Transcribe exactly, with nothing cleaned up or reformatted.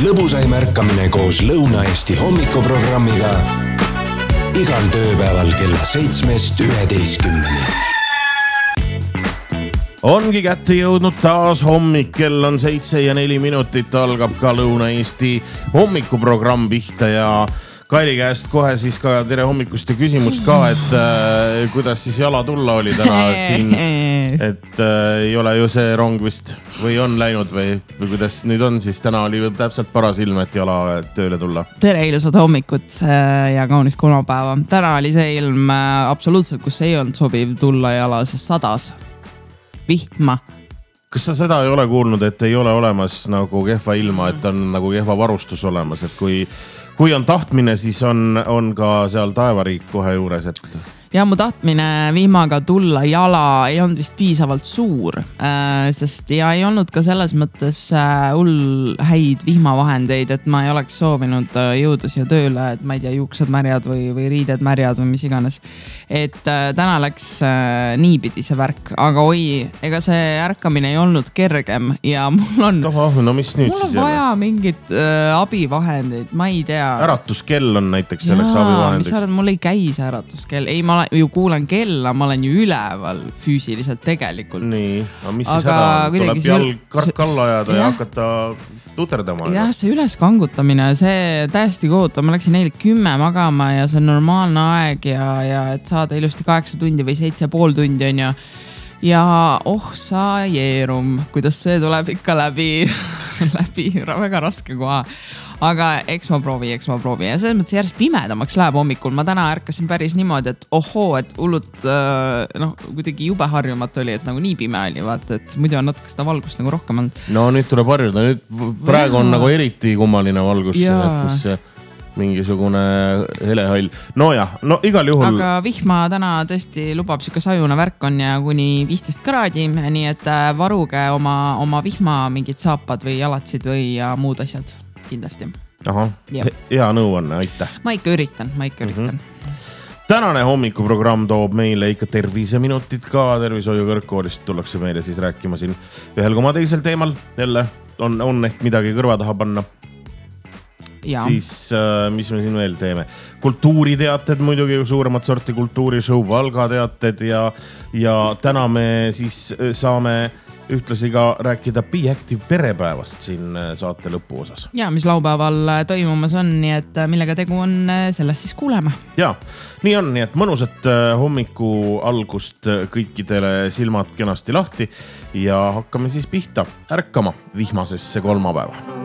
lõbusaim ärkamine koos Lõuna-Eesti hommikuprogrammiga igal tööpäeval kella seitsmest üheteistkümneni. Ongi kätte jõudnud taas hommik, kell on seitse ja neli minutit, algab ka Lõuna-Eesti hommikuprogramm pihta ja Kairi käest kohe siis ka tere hommikust ja küsimust ka, et äh, kuidas siis jala tulla oli täna siin, et äh, ei ole ju see rong vist või on läinud või, või kuidas nüüd on, siis täna oli täpselt paras ilm, et jala tööle tulla. Tere ilusad hommikut ja kaunist kolmapäeva. Täna oli see ilm absoluutselt, kus ei olnud sobiv tulla jala, sest sadas vihma. Kas sa seda ei ole kuulnud, et ei ole olemas nagu kehva ilma, et on nagu kehva varustus olemas, et kui Kui on tahtmine, siis on, on ka seal taevariik kohe juures, et... Ja mu tahtmine vihmaga tulla jala ei olnud vist piisavalt suur, äh, sest ja ei olnud ka selles mõttes äh, hull häid vihmavahendeid, et ma ei oleks soovinud äh, jõuda siia tööle, et ma ei tea, juuksed märjad või, või riided märjad või mis iganes. Et äh, täna läks äh, niipidi see värk, aga oi, ega see ärkamine ei olnud kergem ja mul on, oh, no mis nüüd mul on siis vaja jälle? mingit äh, abivahendeid, ma ei tea. Äratuskell on näiteks selleks Jaa, abivahendiks. mis sa arvad, mul ei käi see äratuskell. Ei, ma ju kuulan kella, ma olen ju üleval füüsiliselt tegelikult. Nii, aga mis siis aga ära on? Tuleb see... jalg kark alla ajada ja, ja hakata tuterdama. Jah, see üleskangutamine, see täiesti kohutav. Ma läksin eile kümme magama ja see on normaalne aeg ja, ja et saada ilusti kaheksa tundi või seitse pool tundi on ju. Ja oh sa jeerum, kuidas see tuleb ikka läbi, läbi väga raske koha. Aga eks ma proovi, eks ma proovi. Ja selles mõttes järjest pimedamaks läheb hommikul. Ma täna ärkasin päris niimoodi, et ohoo, et hullud, noh, kuidagi jube harjumat oli, et nagu nii pime oli, vaata, et muidu on natuke seda valgust nagu rohkem olnud. No nüüd tuleb harjuda. Nüüd praegu on nagu eriti kummaline valgus, mis mingisugune helehall. No jah, no igal juhul. Aga vihma täna tõesti lubab siuke sajuna värk on ja kuni viisteist kraadi, nii et varuge oma, oma vihma mingid saapad või jalatsid või ja muud asjad. Kindlasti. Aha, hea nõuanne, aitäh. Ma ikka üritan, ma ikka üritan. Mm-hmm. Tänane hommikuprogramm toob meile ikka terviseminutid ka. Tervishoiu kõrgkoolist tullakse meile siis rääkima siin ühel koma teisel teemal. Jälle on, on ehk midagi kõrva taha panna. Ja. Siis äh, mis me siin veel teeme? Kultuuriteated muidugi, suuremat sorti kultuurishow, Valga teated ja, ja täna me siis saame ühtlasi ka rääkida Be Active perepäevast siin saate lõpu osas. Ja, mis laupäeval toimumas on, nii et millega tegu on, sellest siis kuuleme. Ja, nii on, nii et mõnusat hommiku algust kõikidele silmad kenasti lahti ja hakkame siis pihta ärkama vihmasesse kolmapäeva.